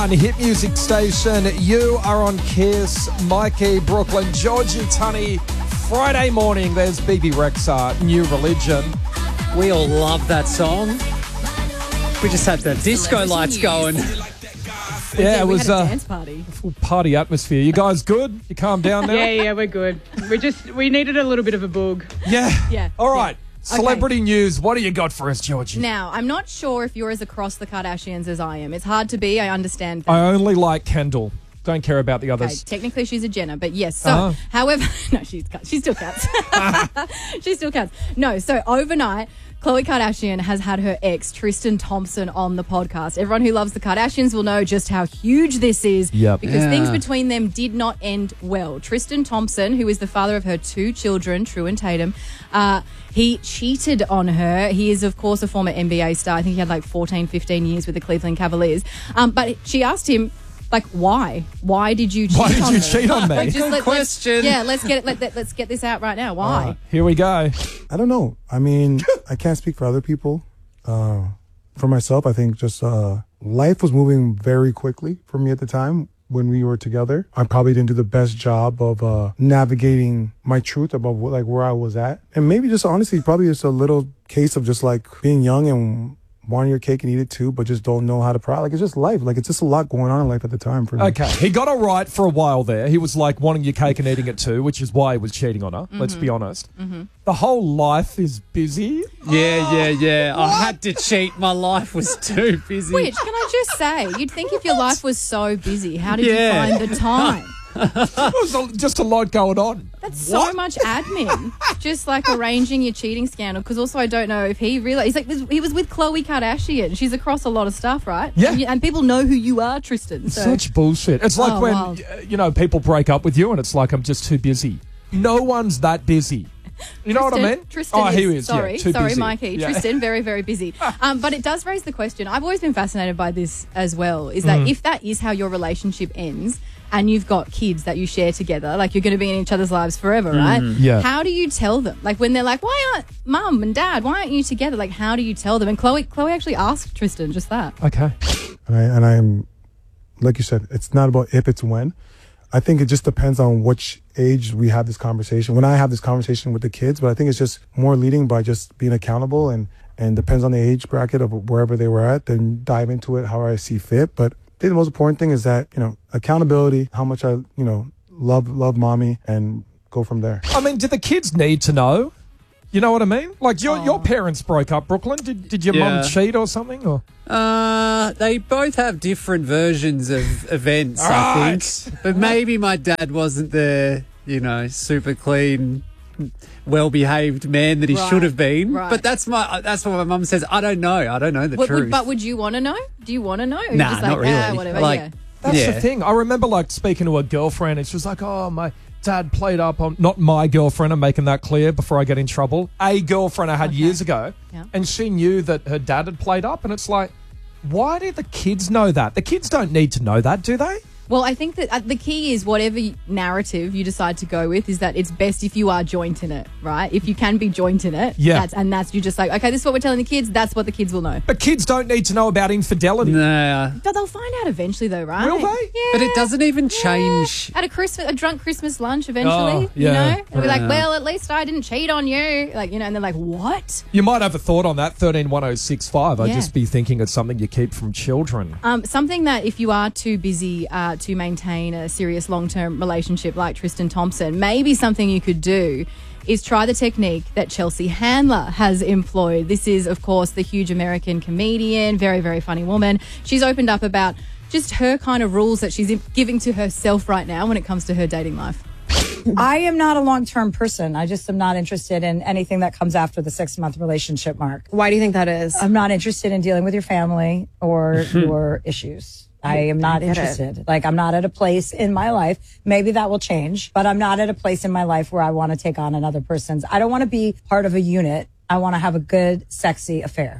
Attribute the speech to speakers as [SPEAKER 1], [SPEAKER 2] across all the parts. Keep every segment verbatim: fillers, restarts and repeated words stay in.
[SPEAKER 1] one hit music station. You are on Kiss. Mikey, Brooklyn, Georgie, Tunny. Friday morning, there's B B Rexha, New Religion.
[SPEAKER 2] We all love that song. We just had the disco lights going.
[SPEAKER 1] Yeah, it
[SPEAKER 3] we
[SPEAKER 1] was
[SPEAKER 3] had a
[SPEAKER 1] uh,
[SPEAKER 3] dance party.
[SPEAKER 1] full party atmosphere. You guys good? You calm down now?
[SPEAKER 4] Yeah, yeah, we're good. We just we needed a little bit of a boog.
[SPEAKER 1] Yeah.
[SPEAKER 3] Yeah.
[SPEAKER 1] All right.
[SPEAKER 3] Yeah.
[SPEAKER 1] Celebrity news. What do you got for us, Georgie?
[SPEAKER 3] Now, I'm not sure if you're as across the Kardashians as I am. It's hard to be. I understand that.
[SPEAKER 1] I only like Kendall. Don't care about the
[SPEAKER 3] Okay,
[SPEAKER 1] others.
[SPEAKER 3] technically she's a Jenner, but yes. So,
[SPEAKER 1] Uh-huh.
[SPEAKER 3] however, no, she's she still counts. She still counts. No, so overnight, Khloe Kardashian has had her ex Tristan Thompson on the podcast. Everyone who loves the Kardashians will know just how huge this is,
[SPEAKER 1] Yep.
[SPEAKER 3] because
[SPEAKER 2] Yeah.
[SPEAKER 3] things between them did not end well. Tristan Thompson, who is the father of her two children, True and Tatum, uh, he cheated on her. He is, of course, a former N B A star. I think he had like fourteen, fifteen years with the Cleveland Cavaliers. Um, but she asked him, like, why? Why did you cheat
[SPEAKER 1] Why did
[SPEAKER 3] on
[SPEAKER 1] you
[SPEAKER 3] me?
[SPEAKER 1] cheat on me?
[SPEAKER 3] Like, just
[SPEAKER 2] Good
[SPEAKER 3] let- let's-
[SPEAKER 2] question.
[SPEAKER 3] Yeah, let's get it. Let, let, let's get this out right now. Why?
[SPEAKER 1] All right, here we go.
[SPEAKER 5] I don't know. I mean, I can't speak for other people. Uh, for myself, I think just uh, life was moving very quickly for me at the time when we were together. I probably didn't do the best job of uh, navigating my truth about what, like where I was at, and maybe just honestly, probably just a little case of just like being young and wanting your cake and eat it too, but just don't know how to prioritize. Like, it's just life. Like, it's just a lot going on in life at the time for me.
[SPEAKER 1] Okay, he got it right for a while there. He was like wanting your cake and eating it too, which is why he was cheating on her. Let's be honest. The whole life is busy.
[SPEAKER 2] Yeah, yeah, yeah. I had to cheat. My life was too busy.
[SPEAKER 3] Which, can I just say, you'd think if your life was so busy, how did
[SPEAKER 2] Yeah.
[SPEAKER 3] you find the time?
[SPEAKER 1] There was a, just a lot going on.
[SPEAKER 3] That's so much admin. Just like arranging your cheating scandal. Because also, I don't know if he realized, he's like, he was with Khloe Kardashian. She's across a lot of stuff, right?
[SPEAKER 1] Yeah.
[SPEAKER 3] And, you- and people know who you are, Tristan. So.
[SPEAKER 1] Such bullshit. It's like
[SPEAKER 3] Oh,
[SPEAKER 1] when,
[SPEAKER 3] wow.
[SPEAKER 1] uh, you know, people break up with you and it's like, I'm just too busy. No one's that busy. You know what I
[SPEAKER 3] Tristan-
[SPEAKER 1] mean?
[SPEAKER 3] Tristan
[SPEAKER 1] oh,
[SPEAKER 3] is,
[SPEAKER 1] he is.
[SPEAKER 3] Sorry,
[SPEAKER 1] yeah, too
[SPEAKER 3] sorry,
[SPEAKER 1] busy.
[SPEAKER 3] Mikey.
[SPEAKER 1] Yeah.
[SPEAKER 3] Tristan, very, very busy. Um, but it does raise the question. I've always been fascinated by this as well. Is that
[SPEAKER 1] Mm.
[SPEAKER 3] if that is how your relationship ends, and you've got kids that you share together, like you're going to be in each other's lives forever, right?
[SPEAKER 1] Yeah.
[SPEAKER 3] How do you tell them? Like when they're like, "Why aren't mum and dad? Why aren't you together?" Like, how do you tell them? And Chloe, Chloe actually asked Tristan just that.
[SPEAKER 1] Okay.
[SPEAKER 5] And I and I'm, like you said, it's not about if, it's when. I think it just depends on which age we have this conversation. When I have this conversation with the kids, but I think it's just more leading by just being accountable and and depends on the age bracket of wherever they were at. Then dive into it how I see fit. But I think the most important thing is that, you know, accountability, how much I, you know, love love mommy, and go from there.
[SPEAKER 1] I mean, do the kids need to know? You know what I mean? Like your your parents broke up, Brooklyn. Did did your
[SPEAKER 2] Yeah.
[SPEAKER 1] mum cheat or something? Or
[SPEAKER 2] Uh, they both have different versions of events, I
[SPEAKER 1] Right.
[SPEAKER 2] think. But maybe my dad wasn't the, you know, super clean, well-behaved man that he
[SPEAKER 3] Right,
[SPEAKER 2] should have been.
[SPEAKER 3] right.
[SPEAKER 2] But that's my that's what my mum says. I don't know. I don't know the
[SPEAKER 3] What,
[SPEAKER 2] truth.
[SPEAKER 3] would, but would you want to know? Do you want to know? Or you're
[SPEAKER 2] Nah,
[SPEAKER 3] just like,
[SPEAKER 2] not really.
[SPEAKER 3] "Ah, whatever,
[SPEAKER 2] Like-
[SPEAKER 3] yeah.
[SPEAKER 1] that's
[SPEAKER 2] Yeah.
[SPEAKER 1] the thing. I remember like speaking to a girlfriend, and she was like, "Oh, my dad played up on not my girlfriend." I'm making that clear before I get in trouble. A girlfriend I had
[SPEAKER 3] Okay.
[SPEAKER 1] years ago,
[SPEAKER 3] Yeah.
[SPEAKER 1] and she knew that her dad had played up, and it's like, why did the kids know that? The kids don't need to know that, do they?
[SPEAKER 3] Well, I think that uh, the key is whatever y- narrative you decide to go with is that it's best if you are joint in it, right? If you can be joint in it,
[SPEAKER 1] Yeah.
[SPEAKER 3] That's, and that's you just like, okay, this is what we're telling the kids. That's what the kids will know.
[SPEAKER 1] But kids don't need to know about infidelity.
[SPEAKER 2] Nah.
[SPEAKER 3] But they'll find out eventually, though, right?
[SPEAKER 1] Will they?
[SPEAKER 3] Yeah.
[SPEAKER 2] But it doesn't even change.
[SPEAKER 3] At a Christmas, a drunk Christmas lunch, eventually,
[SPEAKER 1] Oh,
[SPEAKER 3] you
[SPEAKER 1] yeah.
[SPEAKER 3] know, they'll be like,
[SPEAKER 2] Yeah.
[SPEAKER 3] "Well, at least I didn't cheat on you," like you know, and they're like, "What?"
[SPEAKER 1] You might have a thought on that, thirteen one oh six five. I'd
[SPEAKER 3] Yeah.
[SPEAKER 1] just be thinking it's something you keep from children.
[SPEAKER 3] Um, something that if you are too busy uh, to maintain a serious long-term relationship like Tristan Thompson, maybe something you could do is try the technique that Chelsea Handler has employed. This is, of course, the huge American comedian, very, very funny woman. She's opened up about just her kind of rules that she's giving to herself right now when it comes to her dating life.
[SPEAKER 6] I am not a long-term person. I just am not interested in anything that comes after the six-month relationship mark.
[SPEAKER 7] Why do you think that is?
[SPEAKER 6] I'm not interested in dealing with your family or your issues. I am not
[SPEAKER 7] get it.
[SPEAKER 6] interested. Like, I'm not at a place in my life. Maybe that will change, but I'm not at a place in my life where I want to take on another person's. I don't want to be part of a unit. I want to have a good, sexy affair.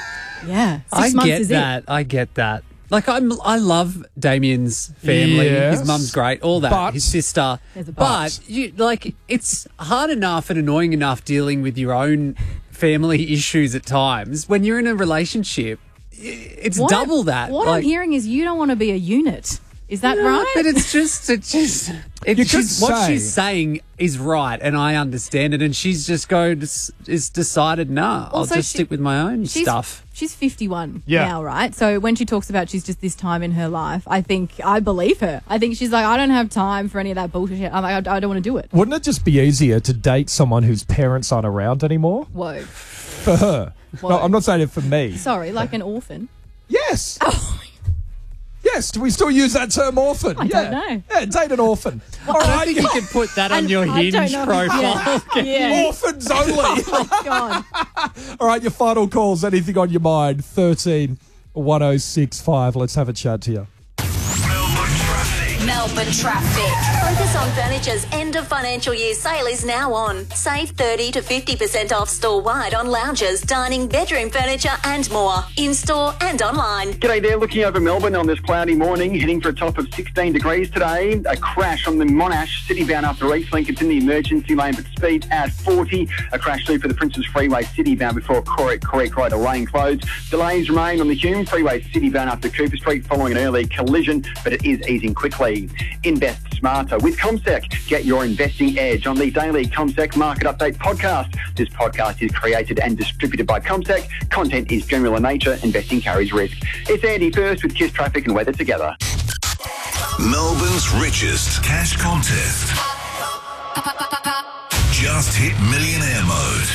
[SPEAKER 3] Yeah, six
[SPEAKER 2] I
[SPEAKER 3] months
[SPEAKER 2] get
[SPEAKER 3] is
[SPEAKER 2] that. I get that. Like I'm, I love Damien's family.
[SPEAKER 1] Yes.
[SPEAKER 2] His mum's great. All that.
[SPEAKER 1] But-
[SPEAKER 2] His sister.
[SPEAKER 3] There's a
[SPEAKER 2] But you like, it's hard enough and annoying enough dealing with your own family issues at times. When you're in a relationship, it's
[SPEAKER 3] What-
[SPEAKER 2] double that.
[SPEAKER 3] What
[SPEAKER 2] like,
[SPEAKER 3] I'm hearing is you don't want to be a unit. Is that
[SPEAKER 2] No,
[SPEAKER 3] right?
[SPEAKER 2] But it's just, it's just, it,
[SPEAKER 1] You could
[SPEAKER 2] she's, what
[SPEAKER 1] say-
[SPEAKER 2] she's saying is right, and I understand it. And she's just going, to, s- is decided, nah, I'll
[SPEAKER 3] Also,
[SPEAKER 2] just
[SPEAKER 3] she-
[SPEAKER 2] stick with my own
[SPEAKER 3] she's,
[SPEAKER 2] stuff.
[SPEAKER 3] She's fifty-one
[SPEAKER 1] Yeah.
[SPEAKER 3] now, right? So when she talks about she's just this time in her life, I think I believe her. I think she's like, I don't have time for any of that bullshit. I'm like, I, I don't want to do it.
[SPEAKER 1] Wouldn't it just be easier to date someone whose parents aren't around anymore?
[SPEAKER 3] Whoa.
[SPEAKER 1] For her. No, I'm not saying it for me.
[SPEAKER 3] Sorry, like an orphan.
[SPEAKER 1] Yes.
[SPEAKER 3] Oh,
[SPEAKER 1] Yes. Do we still use that term orphan?
[SPEAKER 3] I
[SPEAKER 1] yeah.
[SPEAKER 3] don't know.
[SPEAKER 1] Yeah, date an orphan. All
[SPEAKER 2] I
[SPEAKER 1] right.
[SPEAKER 2] think you could put that on
[SPEAKER 3] And
[SPEAKER 2] your
[SPEAKER 3] I
[SPEAKER 2] Hinge
[SPEAKER 3] don't know-
[SPEAKER 2] profile.
[SPEAKER 3] Yeah. yeah.
[SPEAKER 1] Orphans only.
[SPEAKER 3] Oh, my God.
[SPEAKER 1] All right, your final calls. Anything on your mind? thirteen one oh six five. Let's have a chat to you.
[SPEAKER 7] Melbourne traffic.
[SPEAKER 8] Melbourne traffic. Focus on Furniture's end of financial year sale is now on. Save thirty to fifty percent off store-wide on lounges, dining, bedroom furniture and more. In-store and online.
[SPEAKER 9] G'day there, looking over Melbourne on this cloudy morning, heading for a top of sixteen degrees today. A crash on the Monash City-bound after Eastlink. It's in the emergency lane, but speed at forty. A crash through for the Princes Freeway City-bound before Corrick Creek Road, a lane closed. Delays remain on the Hume Freeway City-bound after Cooper Street following an early collision, but it is easing quickly. Invest smarter with CommSec. Get your investing edge on the daily CommSec Market Update podcast. This podcast is created and distributed by CommSec. Content is general in nature. Investing carries risk. It's Andy First with Kiss Traffic and Weather together.
[SPEAKER 7] Melbourne's richest cash contest. Just hit millionaire mode.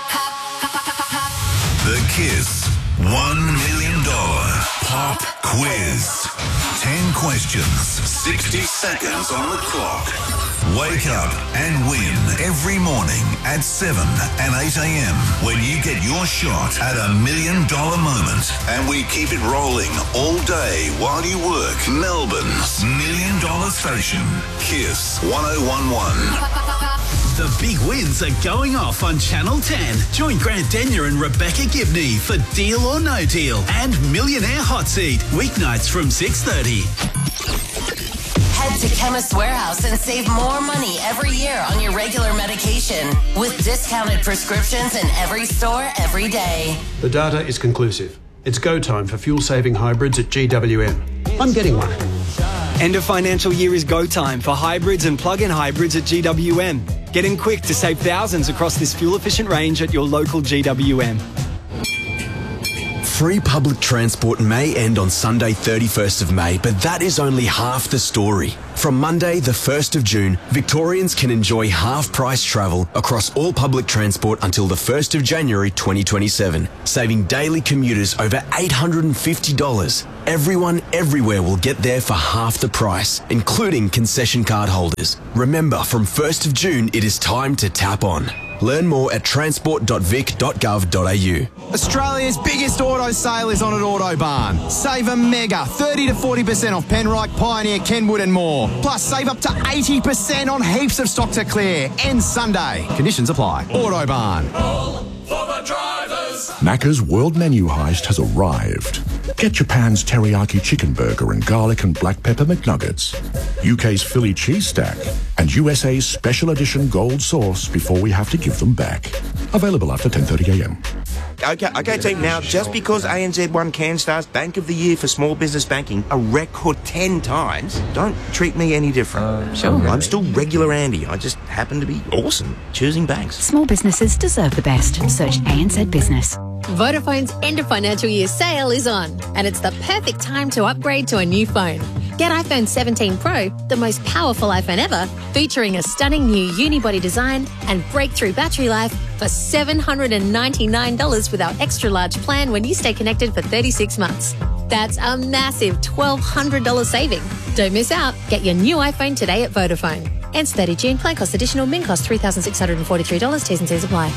[SPEAKER 7] The Kiss one million dollars Pop Quiz. ten questions, sixty seconds on the clock. Wake up and win every morning at seven and eight a.m. when you get your shot at a million dollar moment. And we keep it rolling all day while you work. Melbourne's million dollar station. Kiss one oh one one.
[SPEAKER 10] The big wins are going off on Channel ten. Join Grant Denyer and Rebecca Gibney for Deal or No Deal and Millionaire Hot Seat, weeknights from six thirty.
[SPEAKER 8] Head to Chemist Warehouse and save more money every year on your regular medication with discounted prescriptions in every store every day.
[SPEAKER 11] The data is conclusive. It's go time for fuel-saving hybrids at G W M. I'm getting one.
[SPEAKER 12] End of financial year is go time for hybrids and plug-in hybrids at G W M. Get in quick to save thousands across this fuel-efficient range at your local G W M.
[SPEAKER 13] Free public transport may end on Sunday thirty-first of May, but that is only half the story. From Monday the first of June, Victorians can enjoy half-price travel across all public transport until the first of January twenty twenty-seven, saving daily commuters over eight hundred fifty dollars. Everyone everywhere will get there for half the price, including concession card holders. Remember, from first of June, it is time to tap on. Learn more at transport dot vic dot gov dot a u.
[SPEAKER 14] Australia's biggest auto sale is on at Autobarn. Save a mega thirty to forty percent off Penrite, Pioneer, Kenwood and more. Plus save up to eighty percent on heaps of stock to clear. Ends Sunday. Conditions apply. Autobarn.
[SPEAKER 7] For the drivers.
[SPEAKER 15] Macca's World Menu Heist has arrived. Get Japan's teriyaki chicken burger and garlic and black pepper McNuggets, U K's Philly cheese stack, and U S A's special edition gold sauce before we have to give them back. Available after ten thirty a.m.
[SPEAKER 16] Okay, okay, team. Now, just because A N Z won CanStar's Bank of the Year for Small Business Banking a record ten times, don't treat me any different. Uh, sure. I'm still regular Andy. I just happen to be awesome choosing banks.
[SPEAKER 17] Small businesses deserve the best. Search A N Z Business.
[SPEAKER 18] Vodafone's end of financial year sale is on, and it's the perfect time to upgrade to a new phone. Get iPhone seventeen Pro, the most powerful iPhone ever, featuring a stunning new unibody design and breakthrough battery life for seven hundred ninety-nine dollars with our extra large plan when you stay connected for thirty-six months. That's a massive twelve hundred dollars saving. Don't miss out. Get your new iPhone today at Vodafone. Ends thirty June. Plan cost additional. Min cost three thousand six hundred forty-three dollars. T's and C's apply.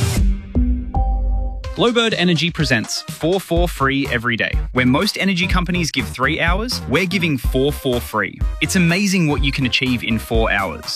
[SPEAKER 19] Glowbird Energy presents four four free every day. Where most energy companies give three hours, we're giving four four free. It's amazing what you can achieve in four hours.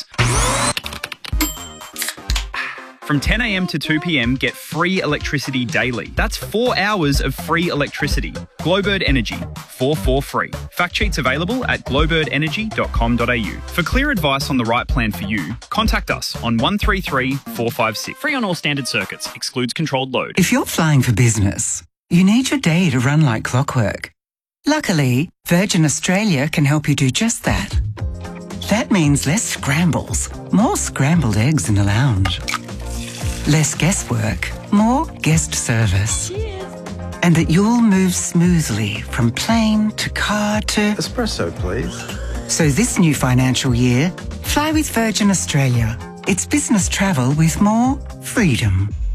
[SPEAKER 19] From ten a.m. to two p.m, get free electricity daily. That's four hours of free electricity. Glowbird Energy, four four free. Fact sheets available at glowbird energy dot com dot a u. For clear advice on the right plan for you, contact us on one three three four five six. Free on all standard circuits, excludes controlled load.
[SPEAKER 20] If you're flying for business, You need your day to run like clockwork. Luckily, Virgin Australia can help you do just that. That means less scrambles, more scrambled eggs in the lounge. Less guesswork, more guest service. And that you'll move smoothly from plane to car to...
[SPEAKER 21] Espresso, please.
[SPEAKER 20] So this new financial year, fly with Virgin Australia. It's business travel with more freedom.